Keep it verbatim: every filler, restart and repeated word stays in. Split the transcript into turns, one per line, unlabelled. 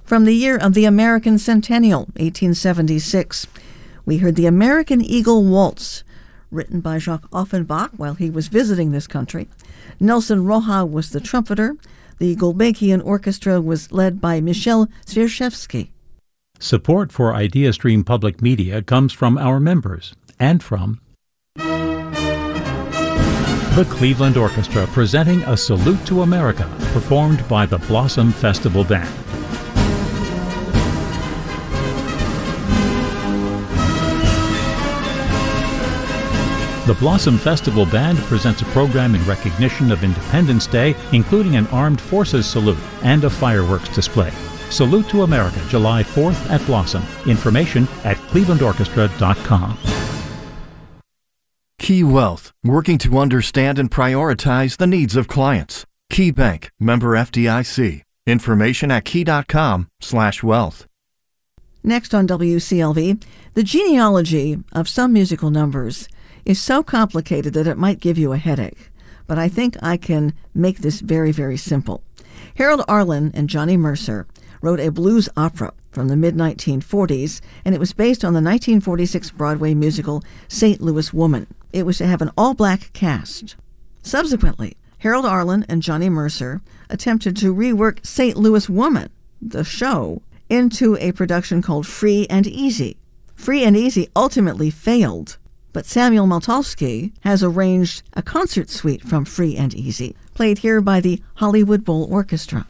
From the year of the American Centennial, eighteen seventy-six, we heard the American Eagle Waltz, written by Jacques Offenbach while he was visiting this country. Nelson Roja was the trumpeter. The Gulbenkian Orchestra was led by Michel Zwierczewski.
Support for IdeaStream Public Media comes from our members and from the Cleveland Orchestra, presenting A Salute to America, performed by the Blossom Festival Band. The Blossom Festival Band presents a program in recognition of Independence Day, including an Armed Forces salute and a fireworks display. Salute to America, July fourth at Blossom. Information at cleveland orchestra dot com.
Key Wealth, working to understand and prioritize the needs of clients. Key Bank, member F D I C. Information at key dot com slash wealth.
Next on W C L V, the genealogy of some musical numbers is so complicated that it might give you a headache, but I think I can make this very, very simple. Harold Arlen and Johnny Mercer wrote a blues opera from the mid nineteen forties, and it was based on the nineteen forty-six Broadway musical Saint Louis Woman. It was to have an all-black cast. Subsequently, Harold Arlen and Johnny Mercer attempted to rework Saint Louis Woman, the show, into a production called Free and Easy. Free and Easy ultimately failed, but Samuel Maltowski has arranged a concert suite from Free and Easy, played here by the Hollywood Bowl Orchestra.